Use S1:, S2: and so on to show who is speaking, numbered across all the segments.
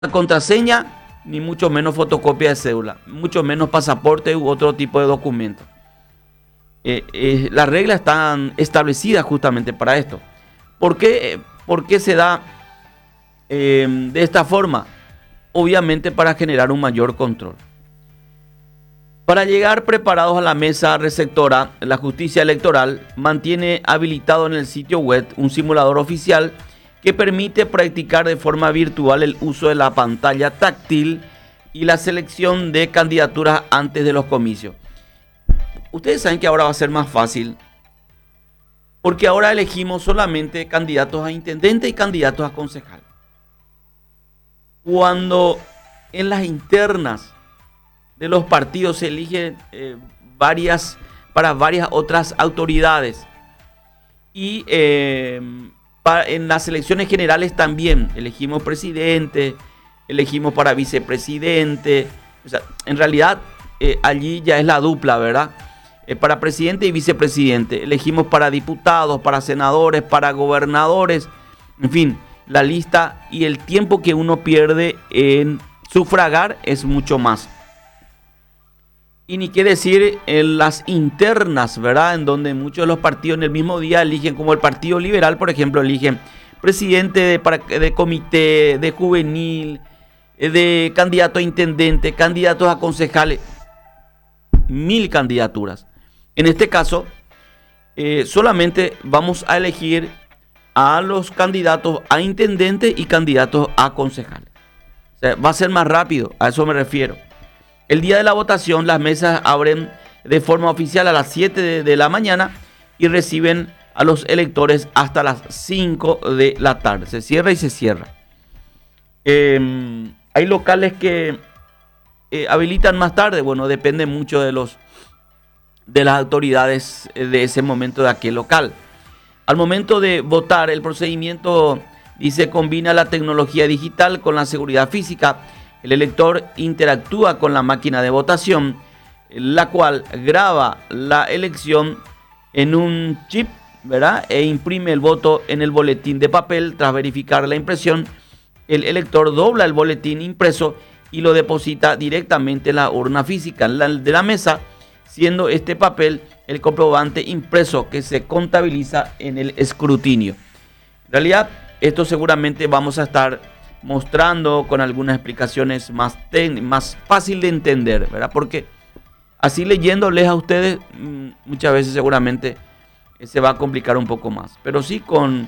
S1: contraseña, ni mucho menos fotocopia de cédula, mucho menos pasaporte u otro tipo de documento. Las reglas están establecidas justamente para esto. ¿Por qué se da de esta forma? Obviamente para generar un mayor control. Para llegar preparados a la mesa receptora, la justicia electoral mantiene habilitado en el sitio web un simulador oficial que permite practicar de forma virtual el uso de la pantalla táctil y la selección de candidaturas antes de los comicios. Ustedes saben que ahora va a ser más fácil porque ahora elegimos solamente candidatos a intendente y candidatos a concejal. Cuando en las internas de los partidos se eligen para varias otras autoridades y en las elecciones generales también elegimos presidente, elegimos para vicepresidente, o sea, en realidad allí ya es la dupla, ¿verdad? Para presidente y vicepresidente, elegimos para diputados, para senadores, para gobernadores, en fin, la lista y el tiempo que uno pierde en sufragar es mucho más. Y ni qué decir en las internas, ¿verdad? En donde muchos de los partidos en el mismo día eligen, como el Partido Liberal, por ejemplo, eligen presidente de comité, de juvenil, de candidato a intendente, candidatos a concejales, 1000 candidaturas. En este caso, solamente vamos a elegir a los candidatos a intendente y candidatos a concejales. O sea, va a ser más rápido, a eso me refiero. El día de la votación, las mesas abren de forma oficial a las 7 de la mañana y reciben a los electores hasta las 5 de la tarde. Se cierra y se cierra. Hay locales que habilitan más tarde. Bueno, depende mucho de las autoridades de ese momento de aquel local. Al momento de votar, el procedimiento dice combina la tecnología digital con la seguridad física. El elector interactúa con la máquina de votación, la cual graba la elección en un chip, ¿verdad? E imprime el voto en el boletín de papel. Tras verificar la impresión, el elector dobla el boletín impreso y lo deposita directamente en la urna física de la mesa, siendo este papel el comprobante impreso que se contabiliza en el escrutinio. En realidad, esto seguramente vamos a estar mostrando con algunas explicaciones más fácil de entender, ¿verdad? Porque así leyéndoles a ustedes, muchas veces seguramente se va a complicar un poco más. Pero sí con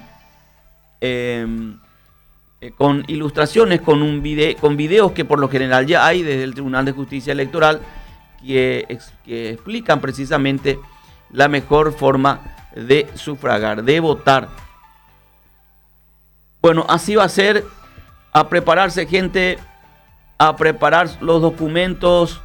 S1: ilustraciones, con videos que por lo general ya hay desde el Tribunal de Justicia Electoral que explican precisamente la mejor forma de sufragar, de votar. Bueno, así va a ser. A prepararse, gente, a preparar los documentos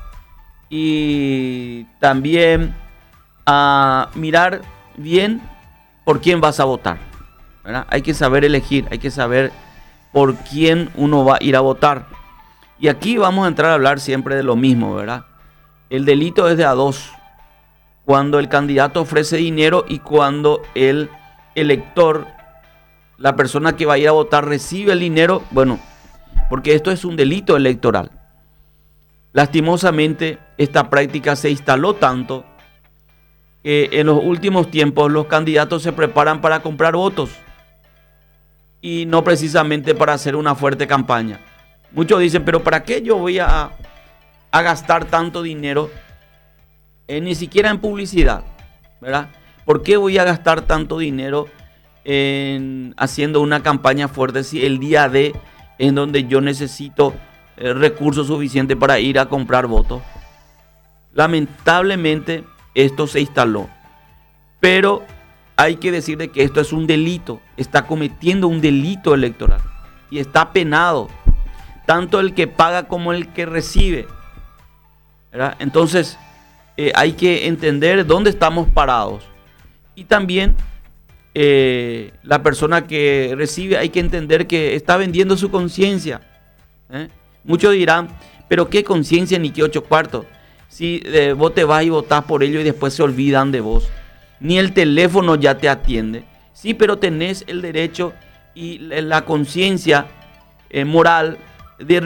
S1: y también a mirar bien por quién vas a votar, ¿verdad? Hay que saber elegir, hay que saber por quién uno va a ir a votar. Y aquí vamos a entrar a hablar siempre de lo mismo, ¿verdad? El delito es de a dos. Cuando el candidato ofrece dinero y cuando el elector, la persona que va a ir a votar, recibe el dinero, bueno, porque esto es un delito electoral. Lastimosamente, esta práctica se instaló tanto que en los últimos tiempos los candidatos se preparan para comprar votos y no precisamente para hacer una fuerte campaña. Muchos dicen, pero ¿para qué yo voy a gastar tanto dinero? Ni siquiera en publicidad, ¿verdad? ¿Por qué voy a gastar tanto dinero haciendo una campaña fuerte si el día D en donde yo necesito recursos suficientes para ir a comprar votos? Lamentablemente esto se instaló, pero hay que decir de que esto es un delito, está cometiendo un delito electoral y está penado tanto el que paga como el que recibe, ¿verdad? Entonces hay que entender dónde estamos parados y también la persona que recibe hay que entender que está vendiendo su conciencia. Muchos dirán, pero qué conciencia ni qué 8 cuartos. Si vos te vas y votás por ello y después se olvidan de vos. Ni el teléfono ya te atiende. Sí, pero tenés el derecho y la conciencia moral de